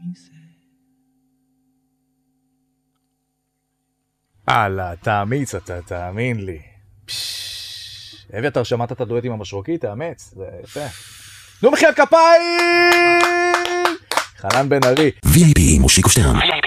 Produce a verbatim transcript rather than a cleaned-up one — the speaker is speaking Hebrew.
הלאה, תאמיץ אתה, תאמין לי. אבי, אתה שמעת את הדואט עם המשרוקית? תאמץ, זה יפה. נו מחיית כפיים! חנן בן ארי. וי איי פי מושיקו שטרן.